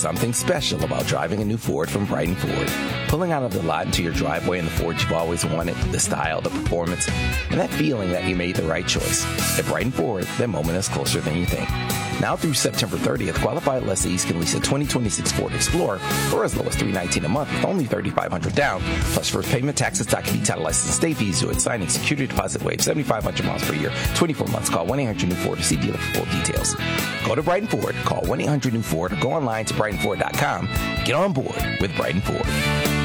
something special about driving a new Ford from Brighton Ford. Pulling out of the lot into your driveway in the Ford you've always wanted, the style, the performance, and that feeling that you made the right choice. At Brighton Ford, that moment is closer than you think. Now through September 30th, qualified lessees can lease a 2026 Ford Explorer for as low as $319 a month with only $3,500 down, plus first payment, taxes, document, title license, and state fees due at signing, security deposit waive, 7,500 miles per year, 24 months. Call 1-800-NEW-FORD to see dealer for full details. Go to Brighton Ford, call 1-800-NEW-FORD, or go online to BrightonFord.com. Get on board with Brighton Ford.